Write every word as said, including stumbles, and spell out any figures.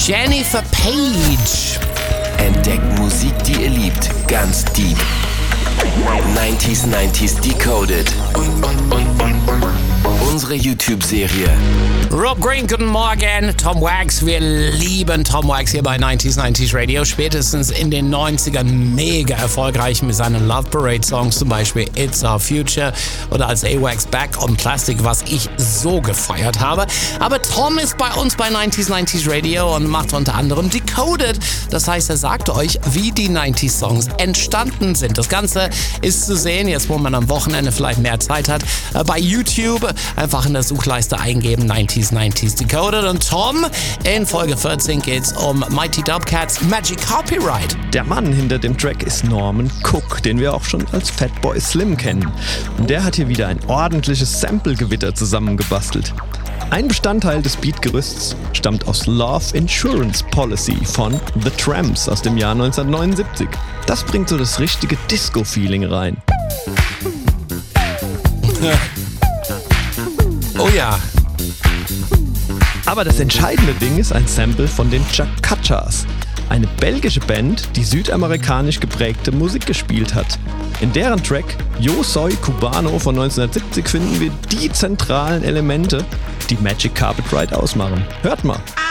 Jennifer Page. Entdeckt Musik, die ihr liebt, ganz deep. neunziger neunzig Decoded. Unsere YouTube-Serie. Rob Green, guten Morgen. Tom Wax, wir lieben Tom Wax hier bei neunziger neunzig Radio. Spätestens in den neunzigern mega erfolgreich mit seinen Love Parade Songs, zum Beispiel It's Our Future oder als A-Wax Back on Plastic, was ich so gefeiert habe. Aber Tom ist bei uns bei neunziger neunzig Radio und macht unter anderem Decoded. Das heißt, er sagt euch, wie die neunzig Songs entstanden sind. Das Ganze ist zu sehen, jetzt wo man am Wochenende vielleicht mehr Zeit hat, bei YouTube. Einfach in der Suchleiste eingeben, neunziger neunzig Decoded. Und Tom, in Folge vierzehn geht's um Mighty Dubcats Magic Copyright. Der Mann hinter dem Track ist Norman Cook, den wir auch schon als Fatboy Slim kennen. Und der hat hier wieder ein ordentliches Sample-Gewitter zusammengebastelt. Ein Bestandteil des Beatgerüsts stammt aus Love Insurance Policy von The Tramps aus dem Jahr neunzehnhundertneunundsiebzig. Das bringt so das richtige Disco-Feeling rein. Oh ja. Aber das entscheidende Ding ist ein Sample von den Chacachas, eine belgische Band, die südamerikanisch geprägte Musik gespielt hat. In deren Track Yo Soy Cubano von neunzehnhundertsiebzig finden wir die zentralen Elemente, die Magic Carpet Ride ausmachen. Hört mal!